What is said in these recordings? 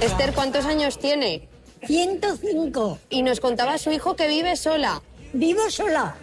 Esther, ¿cuántos años tiene? 105. Y nos contaba su hijo que vive sola. Vivo sola.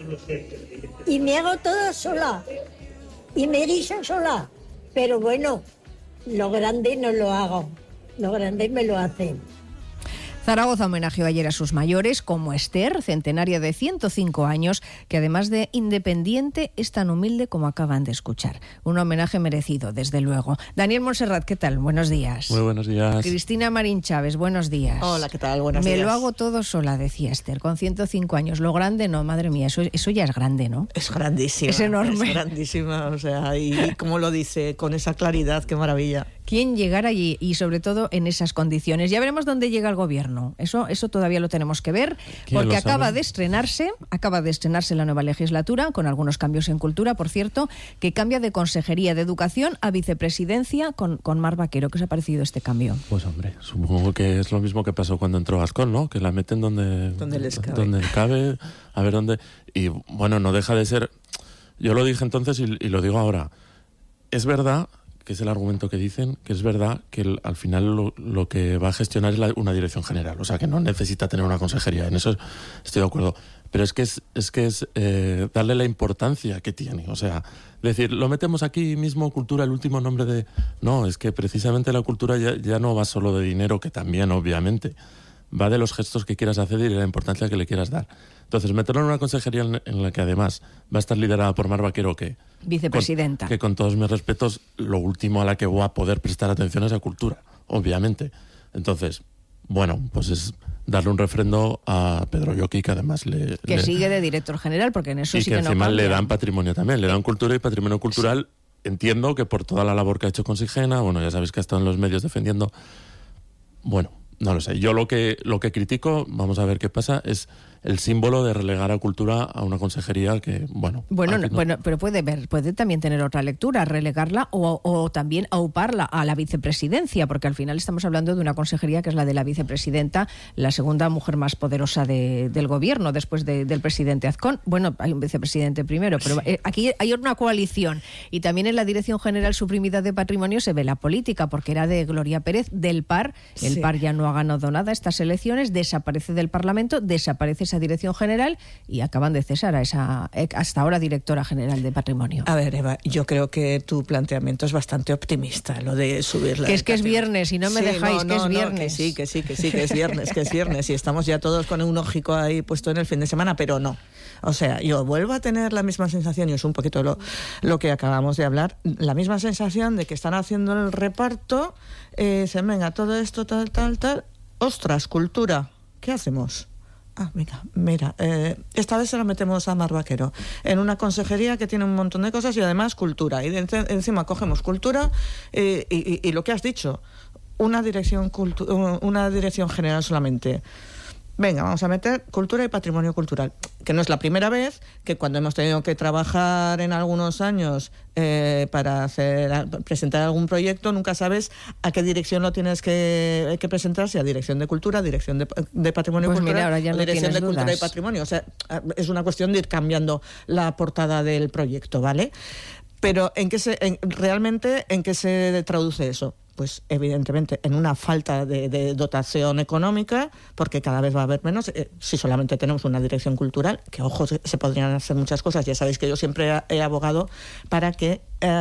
Y me hago todo sola. Y me guiso sola. Pero bueno, lo grande no lo hago. Lo grande me lo hacen. Zaragoza homenajeó ayer a sus mayores, como Esther, centenaria de 105 años, que además de independiente es tan humilde como acaban de escuchar. Un homenaje merecido, desde luego. Daniel Montserrat, ¿qué tal? Buenos días. Muy buenos días. Cristina Marín Chávez, buenos días. Hola, ¿qué tal? Buenos días. Me lo hago todo sola, decía Esther, con 105 años. Lo grande no, madre mía, eso ya es grande, ¿no? Es grandísima. Es enorme. Es grandísima, o sea, y como lo dice, con esa claridad, qué maravilla. ¿Quién llegará allí? Y sobre todo en esas condiciones. Ya veremos dónde llega el gobierno. Eso todavía lo tenemos que ver, porque acaba de estrenarse la nueva legislatura, con algunos cambios en cultura, por cierto, que cambia de Consejería de Educación a Vicepresidencia con Mar Vaquero. ¿Qué os ha parecido este cambio? Pues hombre, supongo que es lo mismo que pasó cuando entró Gascón, ¿no? Que la meten donde les cabe, a ver dónde. Y bueno, no deja de ser. Yo lo dije entonces y lo digo ahora. Es verdad, que es el argumento que dicen, que es verdad que al final lo que va a gestionar es una dirección general, o sea que no necesita tener una consejería, en eso estoy de acuerdo, pero es que es darle la importancia que tiene, o sea, decir, lo metemos aquí mismo, cultura, el último nombre de... No, es que precisamente la cultura ya no va solo de dinero, que también obviamente, va de los gestos que quieras hacer y de la importancia que le quieras dar. Entonces, meterlo en una consejería en la que además va a estar liderada por Mar Vaquero, que... Vicepresidenta. Que con todos mis respetos, lo último a la que voy a poder prestar atención es a cultura, obviamente. Entonces, bueno, pues es darle un refrendo a Pedro Lloqui, que además sigue de director general, porque en eso sí que no cambia. Y que encima le dan patrimonio también, le dan cultura y patrimonio cultural. Sí. Entiendo que por toda la labor que ha hecho con Sigena, bueno, ya sabéis que ha estado en los medios defendiendo... Bueno, no lo sé. Yo lo que critico, vamos a ver qué pasa, es el símbolo de relegar a cultura a una consejería que, bueno... Bueno, pero puede también tener otra lectura, relegarla o también auparla a la vicepresidencia, porque al final estamos hablando de una consejería que es la de la vicepresidenta, la segunda mujer más poderosa del gobierno, después del presidente Azcón. Bueno, hay un vicepresidente primero, pero aquí hay una coalición. Y también en la Dirección General Suprimida de Patrimonio se ve la política, porque era de Gloria Pérez, del PAR. El PAR ya no ha ganado nada estas elecciones, desaparece del Parlamento, desaparece esa dirección general y acaban de cesar a esa hasta ahora directora general de Patrimonio. A ver, Eva, yo creo que tu planteamiento es bastante optimista, lo de subirla. Que es viernes y no me dejáis, que es viernes. Que es viernes y estamos ya todos con un ojico ahí puesto en el fin de semana, pero no. O sea, yo vuelvo a tener la misma sensación, y es un poquito lo que acabamos de hablar, la misma sensación de que están haciendo el reparto, dicen, venga, todo esto, tal, ostras, cultura, ¿qué hacemos? Venga, mira, esta vez se la metemos a Mar Vaquero en una consejería que tiene un montón de cosas y además cultura, y encima cogemos cultura y lo que has dicho, una dirección general solamente. Venga, vamos a meter cultura y patrimonio cultural, que no es la primera vez que cuando hemos tenido que trabajar en algunos años para presentar algún proyecto, nunca sabes a qué dirección lo tienes que presentar, si a dirección de cultura, dirección de patrimonio cultural, mira, ahora ya no dirección de dudas. Cultura y patrimonio. O sea, es una cuestión de ir cambiando la portada del proyecto, ¿vale? Pero realmente ¿en qué se traduce eso? Pues evidentemente en una falta de dotación económica, porque cada vez va a haber menos, si solamente tenemos una dirección cultural, que ojo, se podrían hacer muchas cosas. Ya sabéis que yo siempre he abogado para que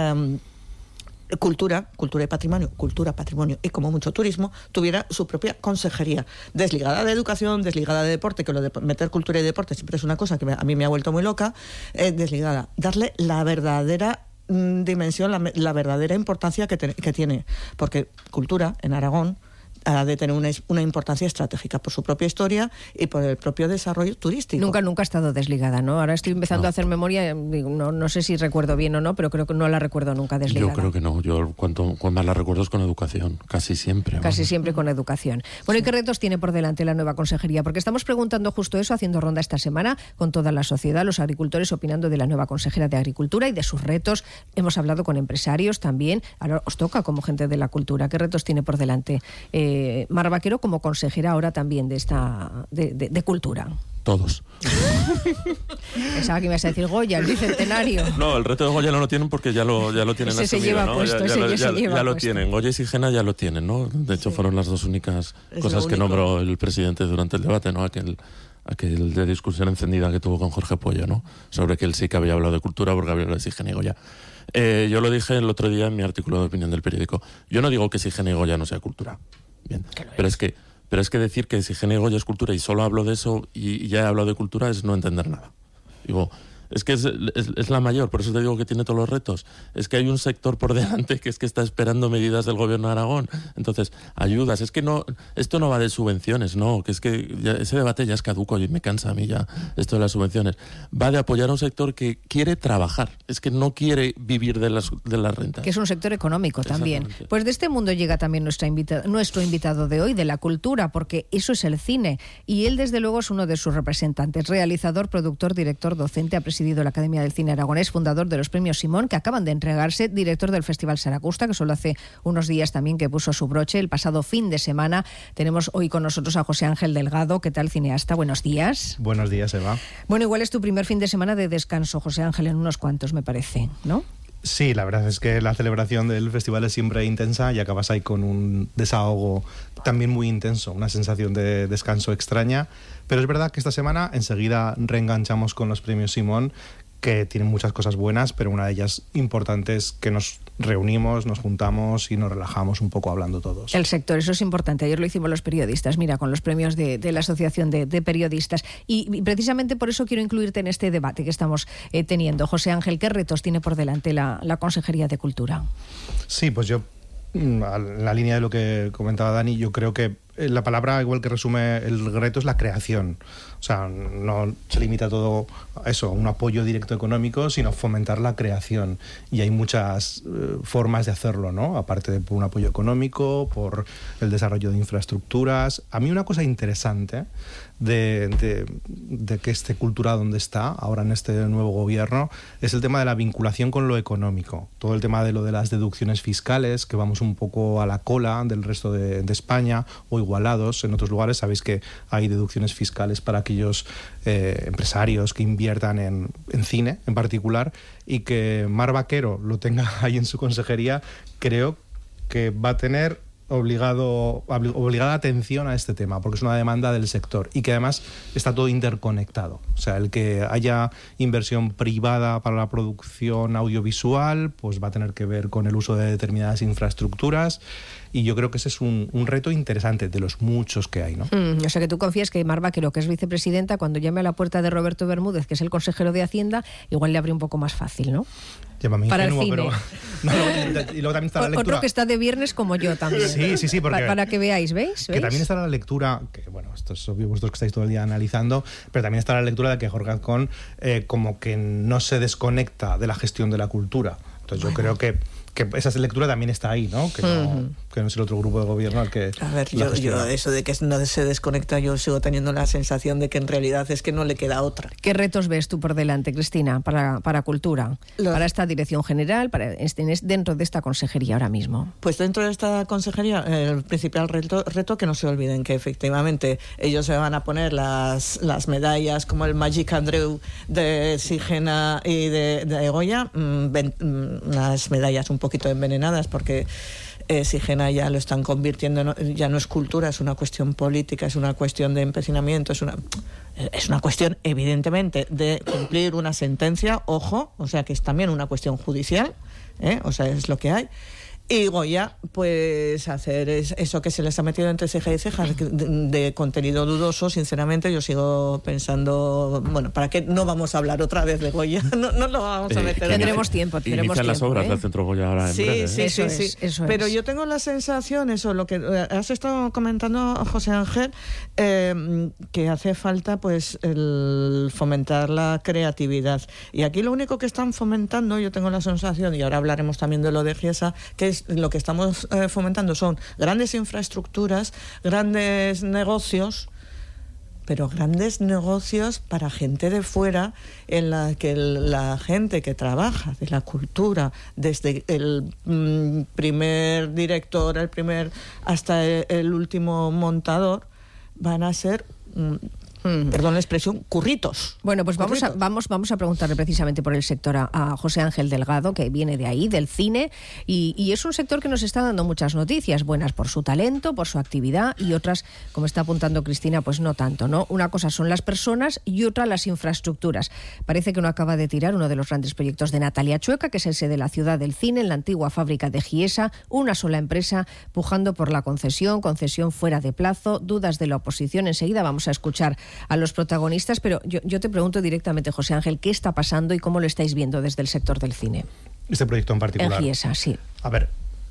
cultura y patrimonio y como mucho turismo tuviera su propia consejería, desligada de educación, desligada de deporte, que lo de meter cultura y deporte siempre es una cosa que a mí me ha vuelto muy loca, desligada, darle la verdadera dimensión, la verdadera importancia que tiene, porque cultura en Aragón ha de tener una importancia estratégica por su propia historia y por el propio desarrollo turístico. Nunca ha estado desligada, ¿no? Ahora estoy empezando a hacer memoria, no sé si recuerdo bien o no, pero creo que no la recuerdo nunca desligada. Yo creo que no, cuando más la recuerdo es con educación, casi siempre. Casi siempre con educación. Bueno, ¿y qué retos tiene por delante la nueva consejería? Porque estamos preguntando justo eso, haciendo ronda esta semana con toda la sociedad, los agricultores opinando de la nueva consejera de Agricultura y de sus retos. Hemos hablado con empresarios también, ahora os toca como gente de la cultura. ¿Qué retos tiene por delante Mar Vaquero como consejera ahora también de cultura? Todos. Pensaba que ibas a decir Goya, el bicentenario. No, el reto de Goya no lo tienen porque ya lo tienen ese asumido, se lleva ¿no? puesto, ya lo tienen. Goya y Sigena ya lo tienen, ¿no? De hecho, fueron las dos únicas cosas que nombró el presidente durante el debate, ¿no? Aquel de discusión encendida que tuvo con Jorge Puello, ¿no? Sobre que él sí que había hablado de cultura porque había hablado de Sigena y Goya. Yo lo dije el otro día en mi artículo de opinión del periódico. Yo no digo que Sigena y Goya no sea cultura. Bien, pero es que decir que Sigena y Goya es cultura y solo hablo de eso y ya he hablado de cultura es no entender nada. Digo, es que es la mayor, por eso te digo que tiene todos los retos. Es que hay un sector por delante que está esperando medidas del gobierno de Aragón. Entonces, ayudas. Es que no, esto no va de subvenciones, no, que es que ese debate ya es caduco y me cansa a mí ya esto de las subvenciones. Va de apoyar a un sector que quiere trabajar, es que no quiere vivir de las rentas. Que es un sector económico también. Pues de este mundo llega también nuestro invitado de hoy, de la cultura, porque eso es el cine. Y él, desde luego, es uno de sus representantes. Realizador, productor, director, docente, ha presidido la Academia del Cine Aragonés, fundador de los Premios Simón, que acaban de entregarse, director del Festival Saracusta, que solo hace unos días también que puso su broche el pasado fin de semana. Tenemos hoy con nosotros a José Ángel Delgado. ¿Qué tal, cineasta? Buenos días. Buenos días, Eva. Bueno, igual es tu primer fin de semana de descanso, José Ángel, en unos cuantos, me parece, ¿no? Sí, la verdad es que la celebración del festival es siempre intensa y acabas ahí con un desahogo también muy intenso, una sensación de descanso extraña. Pero es verdad que esta semana enseguida reenganchamos con los Premios Simón, que tienen muchas cosas buenas, pero una de ellas importante es que nos reunimos, nos juntamos y nos relajamos un poco hablando todos. El sector, eso es importante. Ayer lo hicimos los periodistas, mira, con los premios de la Asociación de Periodistas. Y precisamente por eso quiero incluirte en este debate que estamos teniendo. José Ángel, ¿qué retos tiene por delante la Consejería de Cultura? Sí, pues yo, en la línea de lo que comentaba Dani, yo creo que la palabra, igual que resume el reto, es la creación. O sea, no se limita todo a eso, a un apoyo directo económico, sino fomentar la creación. Y hay muchas formas de hacerlo, ¿no? Aparte de por un apoyo económico, por el desarrollo de infraestructuras. A mí una cosa interesante de que esté Cultura donde está, ahora en este nuevo gobierno, es el tema de la vinculación con lo económico. Todo el tema de lo de las deducciones fiscales, que vamos un poco a la cola del resto de España, o igualados. En otros lugares sabéis que hay deducciones fiscales para aquellos empresarios que inviertan en cine en particular, y que Mar Vaquero lo tenga ahí en su consejería, creo que va a tener obligada atención a este tema, porque es una demanda del sector y que además está todo interconectado. O sea, el que haya inversión privada para la producción audiovisual, pues va a tener que ver con el uso de determinadas infraestructuras, y yo creo que ese es un reto interesante de los muchos que hay, ¿no? O sea, que tú confías que Mar Vaquero, que es vicepresidenta, cuando llame a la puerta de Roberto Bermúdez, que es el consejero de Hacienda, igual le abre un poco más fácil, ¿no? Llámame para ingenuo, el cine. Pero y luego también está la lectura. Otro que está de viernes como yo también. Sí, porque para que veáis, ¿veis? Que también está la lectura, que bueno, esto es obvio vosotros que estáis todo el día analizando, pero también está la lectura de que Jorge Azcón como que no se desconecta de la gestión de la cultura. Entonces yo creo que esa lectura también está ahí, ¿no? Que no es el otro grupo de gobierno al que... A ver, yo eso de que no se desconecta, yo sigo teniendo la sensación de que en realidad es que no le queda otra. ¿Qué retos ves tú por delante, Cristina, para cultura? Para esta dirección general, dentro de esta consejería ahora mismo. Pues dentro de esta consejería, el principal reto que no se olviden que efectivamente ellos se van a poner las medallas como el Magic Andreu de Sigena y de Goya, unas medallas un poquito envenenadas, porque Sigena ya lo están convirtiendo, ya no es cultura, es una cuestión política, es una cuestión de empecinamiento, es una cuestión evidentemente de cumplir una sentencia, ojo, o sea que es también una cuestión judicial, o sea, es lo que hay. Y Goya, pues hacer eso que se les ha metido entre ceja y ceja de contenido dudoso, sinceramente yo sigo pensando, bueno, ¿para qué no vamos a hablar otra vez de Goya? No lo vamos a meter. Tendremos tiempo. Inician las obras del Centro Goya ahora en breve. Sí. Eso pero es. yo tengo la sensación, eso, lo que has estado comentando, José Ángel, que hace falta pues el fomentar la creatividad. Y aquí lo único que están fomentando, yo tengo la sensación, y ahora hablaremos también de lo de Giesa, que es lo que estamos fomentando son grandes infraestructuras, grandes negocios, pero grandes negocios para gente de fuera, en la que la gente que trabaja de la cultura, desde el primer director, hasta el último montador, van a ser perdón la expresión, curritos. Bueno, pues vamos a preguntarle precisamente por el sector a José Ángel Delgado, que viene de ahí, del cine, y es un sector que nos está dando muchas noticias, buenas por su talento, por su actividad, y otras, como está apuntando Cristina, pues no tanto, ¿no? Una cosa son las personas y otra las infraestructuras. Parece que no acaba de tirar uno de los grandes proyectos de Natalia Chueca, que es el sede de la Ciudad del Cine, en la antigua fábrica de Giesa, una sola empresa pujando por la concesión fuera de plazo, dudas de la oposición. Enseguida vamos a escuchar a los protagonistas, pero yo te pregunto directamente, José Ángel, ¿qué está pasando y cómo lo estáis viendo desde el sector del cine? Este proyecto en particular. En Giesa, sí. A ver,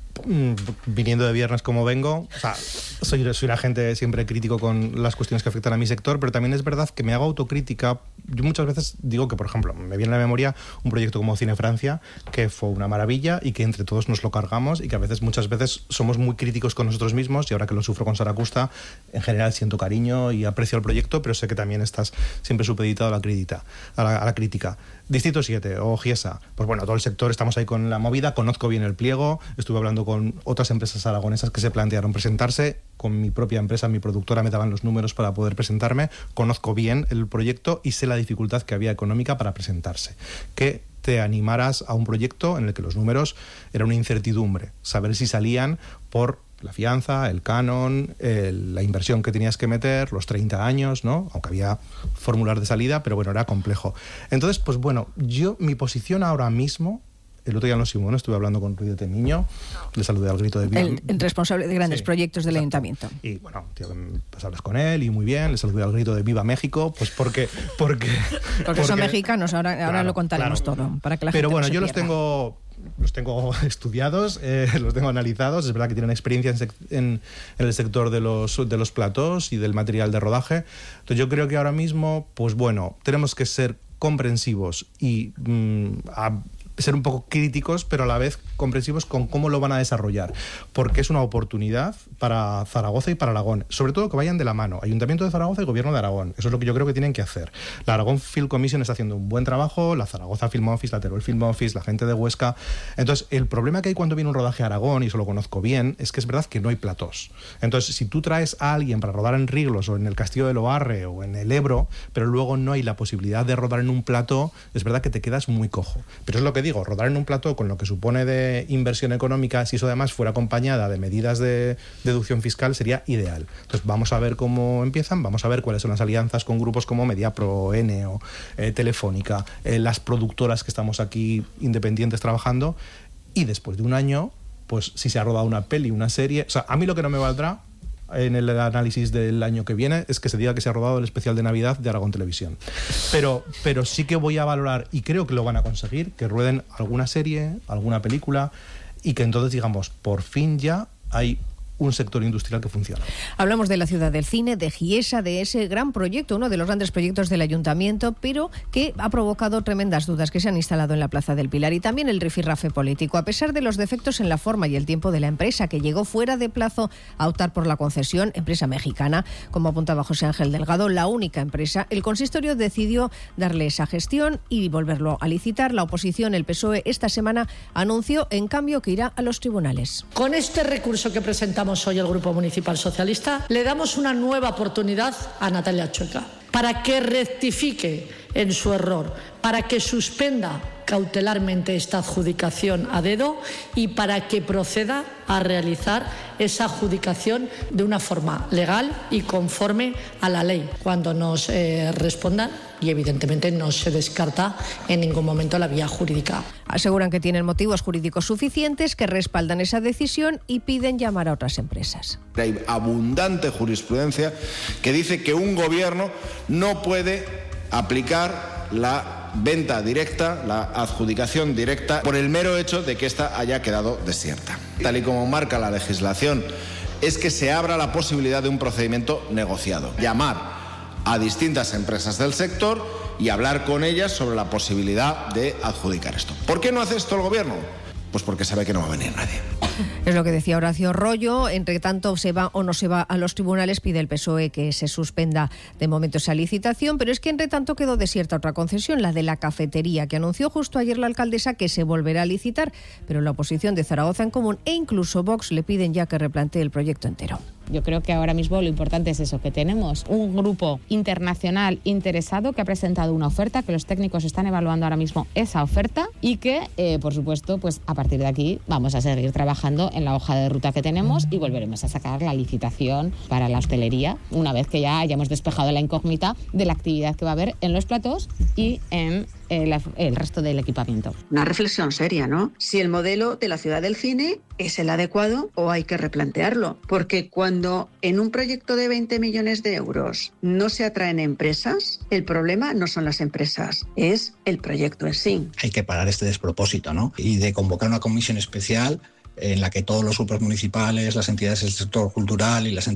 viniendo de viernes como vengo, o sea, soy una gente siempre crítico con las cuestiones que afectan a mi sector, pero también es verdad que me hago autocrítica. Yo muchas veces digo que, por ejemplo, me viene a la memoria un proyecto como Cine Francia, que fue una maravilla y que entre todos nos lo cargamos, y que muchas veces somos muy críticos con nosotros mismos, y ahora que lo sufro con Sara Custa, en general siento cariño y aprecio el proyecto, pero sé que también estás siempre supeditado a la crítica. Distrito 7 o Giesa, pues bueno, todo el sector estamos ahí con la movida, conozco bien el pliego, estuve hablando con otras empresas aragonesas que se plantearon presentarse, con mi propia empresa, mi productora me daban los números para poder presentarme, conozco bien el proyecto y sé la dificultad que había económica para presentarse. Que te animaras a un proyecto en el que los números era una incertidumbre, saber si salían por la fianza, el canon, la inversión que tenías que meter, los 30 años, ¿no? Aunque había fórmulas de salida, pero bueno, era complejo. Entonces, pues bueno, mi posición ahora mismo, el otro día en Los Simones estuve hablando con Ruiz de Temiño, le saludé al grito de Viva. El responsable de grandes proyectos del ayuntamiento. Y bueno, tío, pues hablas con él y muy bien, le saludé al grito de Viva México, pues porque son mexicanos, ahora lo contaremos todo, para que la pero gente bueno, no se yo pierda. los tengo estudiados, los tengo analizados. Es verdad que tienen experiencia en el sector de los platós y del material de rodaje. Entonces yo creo que ahora mismo, pues bueno, tenemos que ser comprensivos y ser un poco críticos, pero a la vez comprensivos con cómo lo van a desarrollar, porque es una oportunidad para Zaragoza y para Aragón, sobre todo que vayan de la mano, Ayuntamiento de Zaragoza y Gobierno de Aragón. Eso es lo que yo creo que tienen que hacer. La Aragón Film Commission está haciendo un buen trabajo, la Zaragoza Film Office, la Teruel Film Office, la gente de Huesca. Entonces, el problema que hay cuando viene un rodaje a Aragón, y eso lo conozco bien, es que es verdad que no hay platós. Entonces, si tú traes a alguien para rodar en Riglos o en el Castillo de Loarre o en el Ebro, pero luego no hay la posibilidad de rodar en un plató, es verdad que te quedas muy cojo. Pero es lo que digo, rodar en un plató con lo que supone de inversión económica, si eso además fuera acompañada de medidas de deducción fiscal, sería ideal. Entonces vamos a ver cómo empiezan, vamos a ver cuáles son las alianzas con grupos como Mediapro, Eneo, Telefónica, las productoras que estamos aquí independientes trabajando, y después de un año, pues si se ha rodado una peli, una serie, o sea, a mí lo que no me valdrá en el análisis del año que viene es que se diga que se ha rodado el especial de Navidad de Aragón Televisión. Pero sí que voy a valorar, y creo que lo van a conseguir, que rueden alguna serie, alguna película, y que entonces digamos, por fin ya hay un sector industrial que funciona. Hablamos de la Ciudad del Cine, de Giesa, de ese gran proyecto, uno de los grandes proyectos del ayuntamiento, pero que ha provocado tremendas dudas que se han instalado en la Plaza del Pilar, y también el rifirrafe político. A pesar de los defectos en la forma y el tiempo de la empresa, que llegó fuera de plazo a optar por la concesión, empresa mexicana, como apuntaba José Ángel Delgado, la única empresa, el consistorio decidió darle esa gestión y volverlo a licitar. La oposición, el PSOE, esta semana anunció, en cambio, que irá a los tribunales. Con este recurso que presentamos hoy el Grupo Municipal Socialista, le damos una nueva oportunidad a Natalia Chueca para que rectifique en su error, para que suspenda cautelarmente esta adjudicación a dedo y para que proceda a realizar esa adjudicación de una forma legal y conforme a la ley, cuando nos respondan, y evidentemente no se descarta en ningún momento la vía jurídica. Aseguran que tienen motivos jurídicos suficientes, que respaldan esa decisión y piden llamar a otras empresas. Hay abundante jurisprudencia que dice que un gobierno no puede aplicar la venta directa, la adjudicación directa, por el mero hecho de que ésta haya quedado desierta. Tal y como marca la legislación, es que se abra la posibilidad de un procedimiento negociado. Llamar a distintas empresas del sector y hablar con ellas sobre la posibilidad de adjudicar esto. ¿Por qué no hace esto el gobierno? Pues porque sabe que no va a venir nadie. Es lo que decía Horacio Rollo. Entre tanto, se va o no se va a los tribunales, pide el PSOE que se suspenda de momento esa licitación, pero es que entre tanto quedó desierta otra concesión, la de la cafetería, que anunció justo ayer la alcaldesa que se volverá a licitar, pero la oposición de Zaragoza en Común e incluso Vox le piden ya que replantee el proyecto entero. Yo creo que ahora mismo lo importante es eso, que tenemos un grupo internacional interesado que ha presentado una oferta, que los técnicos están evaluando ahora mismo esa oferta y que, por supuesto, pues a partir de aquí vamos a seguir trabajando en la hoja de ruta que tenemos y volveremos a sacar la licitación para la hostelería una vez que ya hayamos despejado la incógnita de la actividad que va a haber en los platós y en el resto del equipamiento. Una reflexión seria, ¿no? Si el modelo de la ciudad del cine es el adecuado o hay que replantearlo. Porque cuando en un proyecto de 20 millones de euros no se atraen empresas, el problema no son las empresas, es el proyecto en sí. Hay que parar este despropósito, ¿no? Y de convocar una comisión especial en la que todos los grupos municipales, las entidades del sector cultural y las